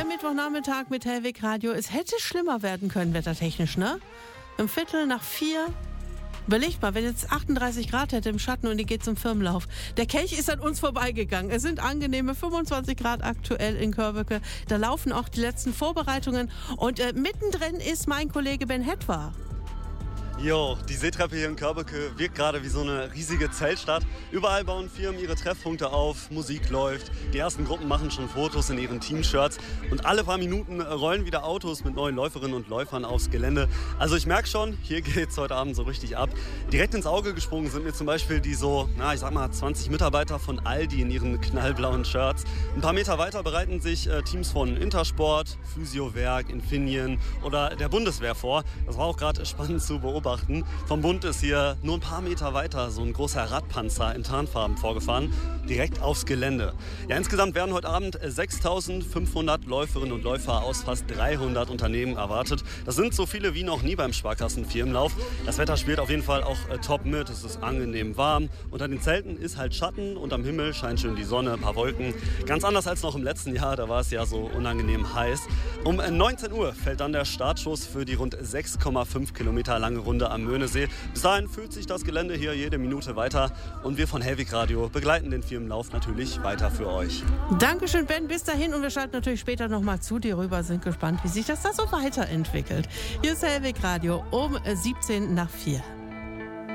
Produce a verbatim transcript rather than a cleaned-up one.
Mittwochnachmittag mit Hellwig Radio. Es hätte schlimmer werden können, wettertechnisch, ne? Um Viertel nach vier. Überlegt mal, wenn jetzt achtunddreißig Grad hätte im Schatten und ihr geht zum Firmenlauf. Der Kelch ist an uns vorbeigegangen. Es sind angenehme fünfundzwanzig Grad aktuell in Körbeke. Da laufen auch die letzten Vorbereitungen. Und äh, mittendrin ist mein Kollege Ben Hetwa. Jo, die Seetreppe hier in Körbeke wirkt gerade wie so eine riesige Zeltstadt. Überall bauen Firmen ihre Treffpunkte auf, Musik läuft, die ersten Gruppen machen schon Fotos in ihren Teamshirts und alle paar Minuten rollen wieder Autos mit neuen Läuferinnen und Läufern aufs Gelände. Also ich merke schon, hier geht's heute Abend so richtig ab. Direkt ins Auge gesprungen sind mir zum Beispiel die so, na ich sag mal zwanzig Mitarbeiter von Aldi in ihren knallblauen Shirts. Ein paar Meter weiter bereiten sich äh, Teams von Intersport, Physiowerk, Infineon oder der Bundeswehr vor. Das war auch gerade spannend zu beobachten. Vom Bund ist hier nur ein paar Meter weiter so ein großer Radpanzer in Tarnfarben vorgefahren, direkt aufs Gelände. Ja, insgesamt werden heute Abend sechstausendfünfhundert Läuferinnen und Läufer aus fast dreihundert Unternehmen erwartet. Das sind so viele wie noch nie beim Sparkassenfirmenlauf. Das Wetter spielt auf jeden Fall auch äh, top mit. Es ist angenehm warm. Unter den Zelten ist halt Schatten und am Himmel scheint schön die Sonne, ein paar Wolken. Ganz anders als noch im letzten Jahr, da war es ja so unangenehm heiß. Um neunzehn Uhr fällt dann der Startschuss für die rund sechs Komma fünf Kilometer lange Runde am Möhnesee. Bis dahin fühlt sich das Gelände hier jede Minute weiter und wir von Hellwig Radio begleiten den Firmenlauf natürlich weiter für euch. Dankeschön, Ben. Bis dahin und wir schalten natürlich später nochmal zu dir rüber, sind gespannt, wie sich das da so weiterentwickelt. Hier ist Hellwig Radio um siebzehn nach vier.